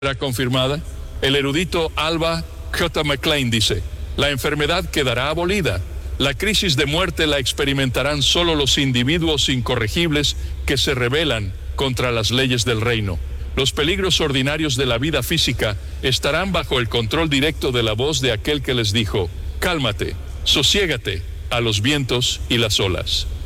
Será confirmada. El erudito Alba J. McLean dice: la enfermedad quedará abolida. La crisis de muerte la experimentarán solo los individuos incorregibles que se rebelan contra las leyes del reino. Los peligros ordinarios de la vida física estarán bajo el control directo de la voz de aquel que les dijo: cálmate, sosiégate, a los vientos y las olas.